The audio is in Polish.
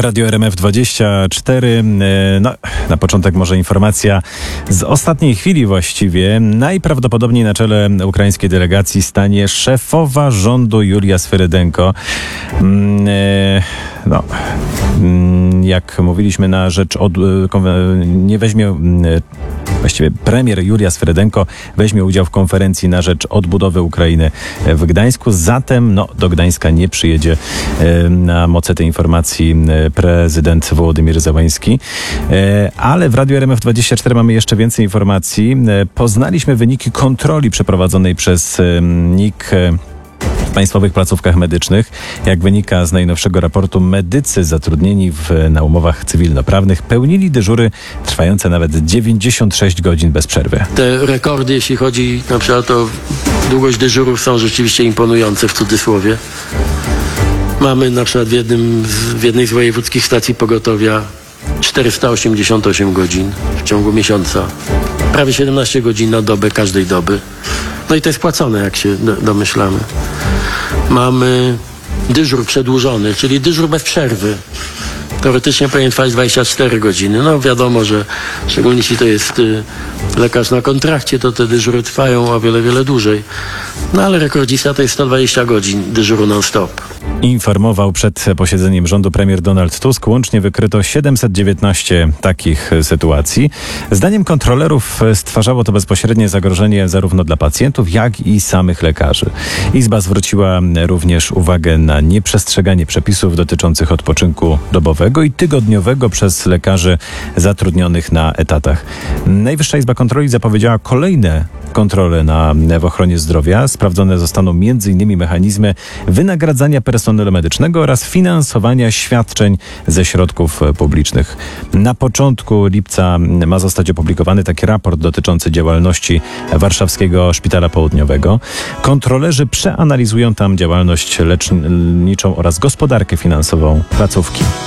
Radio RMF24. No, na początek może informacja z ostatniej chwili właściwie. Najprawdopodobniej na czele ukraińskiej delegacji stanie szefowa rządu Julia Swyrydenko. Jak mówiliśmy, na rzecz nie weźmie... Właściwie premier Julia Swyrydenko weźmie udział w konferencji na rzecz odbudowy Ukrainy w Gdańsku. Zatem do Gdańska nie przyjedzie na mocy tej informacji prezydent Wołodymyr Zełenski. Ale w Radiu RMF24 mamy jeszcze więcej informacji. Poznaliśmy wyniki kontroli przeprowadzonej przez NIK w państwowych placówkach medycznych. Jak wynika z najnowszego raportu, medycy zatrudnieni na umowach cywilnoprawnych pełnili dyżury trwające nawet 96 godzin bez przerwy. Te rekordy, jeśli chodzi na przykład o długość dyżurów, są rzeczywiście imponujące w cudzysłowie. Mamy na przykład w jednej z wojewódzkich stacji pogotowia 488 godzin w ciągu miesiąca. Prawie 17 godzin na dobę każdej doby. No i to jest płacone, jak się domyślamy. Mamy dyżur przedłużony, czyli dyżur bez przerwy. Teoretycznie powinien trwać 24 godziny. No wiadomo, że szczególnie jeśli to jest lekarz na kontrakcie, to te dyżury trwają o wiele, wiele dłużej. No ale rekordzista to jest 120 godzin dyżuru non-stop. Informował przed posiedzeniem rządu premier Donald Tusk. Łącznie wykryto 719 takich sytuacji. Zdaniem kontrolerów stwarzało to bezpośrednie zagrożenie zarówno dla pacjentów, jak i samych lekarzy. Izba zwróciła również uwagę na nieprzestrzeganie przepisów dotyczących odpoczynku dobowego i tygodniowego przez lekarzy zatrudnionych na etatach. Najwyższa Izba Kontroli zapowiedziała kolejne kontrole w ochronie zdrowia. Sprawdzone zostaną m.in. mechanizmy wynagradzania personelu medycznego oraz finansowania świadczeń ze środków publicznych. Na początku lipca ma zostać opublikowany taki raport dotyczący działalności Warszawskiego Szpitala Południowego. Kontrolerzy przeanalizują tam działalność leczniczą oraz gospodarkę finansową placówki.